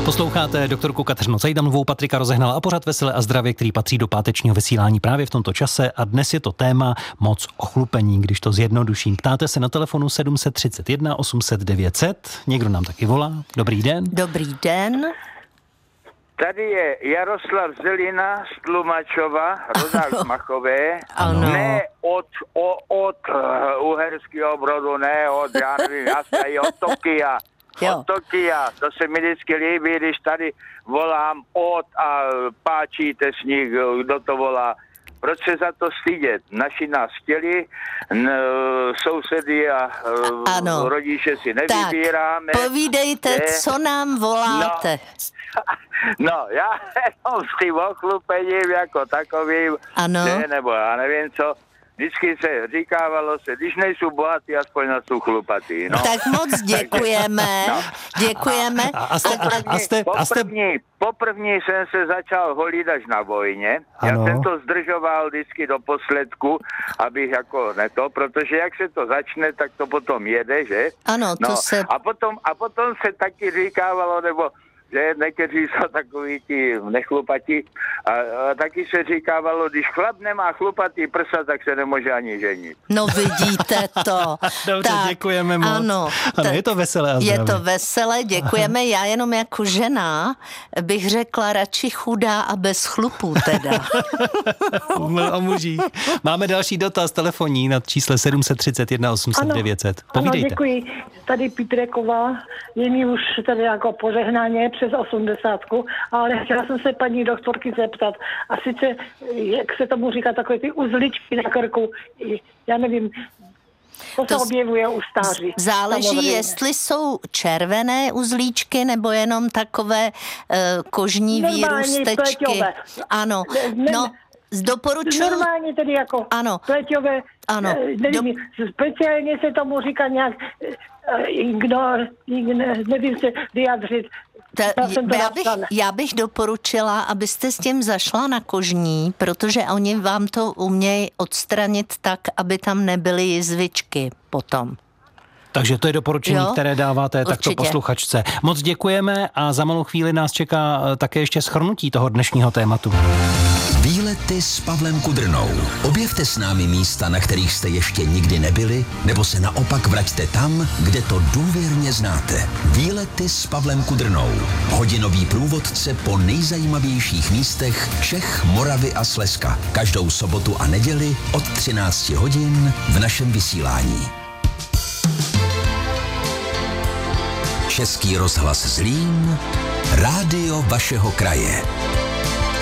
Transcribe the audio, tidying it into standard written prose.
Posloucháte doktorku Kateřinu Cejdanovou, Patrika Rozehnala a pořad Veselé a zdravě, který patří do pátečního vysílání právě v tomto čase a dnes je to téma moc ochlupení, když to zjednoduším. Ptáte se na telefonu 731 800 900, někdo nám taky volá. Dobrý den. Dobrý den. Tady je Jaroslav Zelina z Tlumačova, rodák z Machové. Ano. Ne od Uherského Brodu, ne od, já nevím, jasně, od Tokia. Jo. Od Tokia, to se mi vždycky líbí, když tady volám a páčíte s nich, kdo to volá. Proč se za to stydět? Naši nás chtěli, sousedy a rodiče si nevybíráme. Tak, povídejte, co nám voláte. No, já jenom s tím ochlupením jako takovým, nebo já nevím co, vždycky se říkávalo se, když nejsou bohatý, aspoň na jsou chlupatý. No. Tak moc děkujeme. Děkujeme. Poprvní jsem se začal holit až na vojně. Ano. Já jsem to zdržoval vždycky do posledku, abych jako protože jak se to začne, tak to potom jede, že? Ano, to se... A potom se taky říkávalo, nebo že někteří jsou takový ti nechlupatí a taky se říkávalo, když chlap nemá chlupatý prsa, tak se nemůže ani ženit. No vidíte to. Dobře, tak, děkujeme moc. Ano, je to veselé a zdravě. Je to veselé, děkujeme. Já jenom jako žena bych řekla radši chudá a bez chlupů teda. O mužích. Máme další dotaz telefonní na čísle 731 800 900. Povídejte. Ano, děkuji. Tady Pítreková, je mi už tady jako požehnáně přes 80, ale chtěla jsem se paní doktorky zeptat. A sice, jak se tomu říká, takové ty uzličky na krku, já nevím, to se objevuje u stáří. Záleží, samozřejmě. Jestli jsou červené uzlíčky nebo jenom takové kožní výrůstečky. Pleťové. Ano, doporučuji. Normálně tedy jako pleťové. Ano. Nevím, speciálně se tomu říká nějak, nevím se vyjadřit. Já bych doporučila, abyste s tím zašla na kožní, protože oni vám to umějí odstranit tak, aby tam nebyly jizvičky potom. Takže to je doporučení, které dáváte takto posluchačce. Moc děkujeme a za malou chvíli nás čeká také ještě shrnutí toho dnešního tématu. Výlety s Pavlem Kudrnou. Objevte s námi místa, na kterých jste ještě nikdy nebyli, nebo se naopak vraťte tam, kde to důvěrně znáte. Výlety s Pavlem Kudrnou. Hodinový průvodce po nejzajímavějších místech Čech, Moravy a Slezska. Každou sobotu a neděli od 13 hodin v našem vysílání. Český rozhlas Zlín, rádio vašeho kraje.